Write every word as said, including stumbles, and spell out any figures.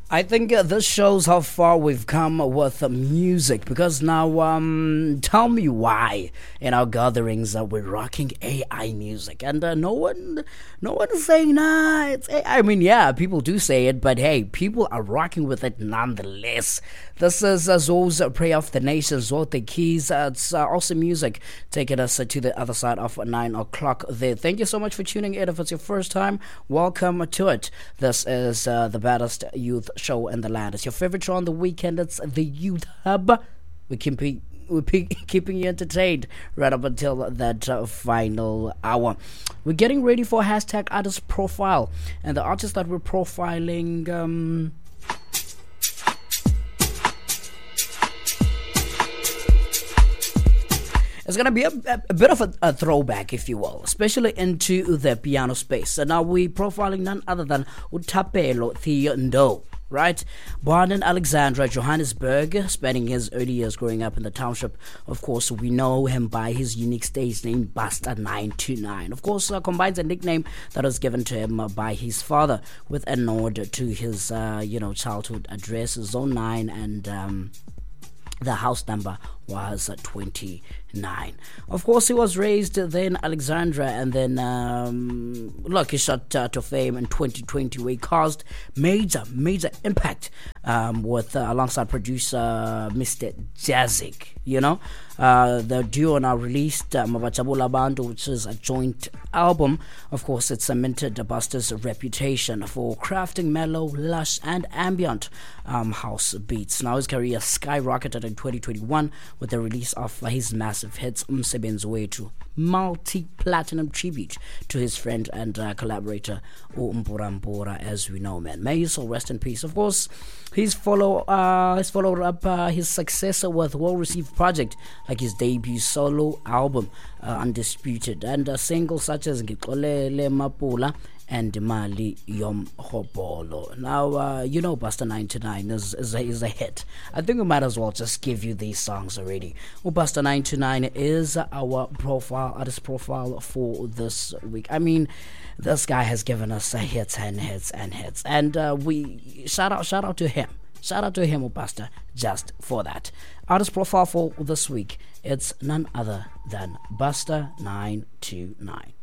I think uh, this shows how far we've come with uh, music, because now, um, tell me why in our gatherings uh, we're rocking A I music, and uh, no one, no one is saying nah. It's A I. I mean, yeah, people do say it, but hey, people are rocking with it nonetheless. This is uh, Zoe's Prayer of the Nation, Zoe the Keys. Uh, it's uh, awesome music taking us uh, to the other side of nine o'clock there. Thank you so much for tuning in. If it's your first time, welcome to it. This is uh, the baddest youth show in the land. It's your favorite show on the weekend. It's the Youth Hub. We can be we're keeping you entertained right up until that uh, final hour. We're getting ready for hashtag artist profile, and the artist that we're profiling, um, it's going to be a, a, a bit of a, a throwback, if you will, especially into the piano space. So now we're profiling none other than Utapelo Theo, right? Born in Alexandra, Johannesburg, spending his early years growing up in the township. Of course, we know him by his unique stage name, Buster nine two nine. Of course, uh, combines a nickname that was given to him uh, by his father with a nod to his, uh, you know, childhood address, Zone nine, and um, the house number was uh, twenty-nine. Of course, he was raised there in Alexandra, and then um, look, he shot uh, to fame in twenty twenty, where he caused major, major impact um, with uh, alongside producer Mister Jazzic. You know, uh, the duo now released uh, Mabachabula Bandu, which is a joint album. Of course, it cemented Buster's reputation for crafting mellow, lush, and ambient um, house beats. Now his career skyrocketed in twenty twenty-one with the release of his massive hits Umsebenzi Wethu, multi-platinum tribute to his friend and uh, collaborator Umpura Mpura, as we know, man. May his soul rest in peace. Of course, he's follow uh, he's followed up uh, his successor with well-received project like his debut solo album, uh, Undisputed, and uh, singles such as Ngikolele Mapula and Mali Yom Hobolo. Now, uh, you know Buster nine two nine is, is, a, is a hit. I think we might as well just give you these songs already. Well, Buster nine two nine is our profile, artist profile for this week. I mean, this guy has given us uh, hits and hits and hits. And uh, we shout out, shout out to him. Shout out to him, Buster, just for that. Artist profile for this week, it's none other than Buster nine two nine.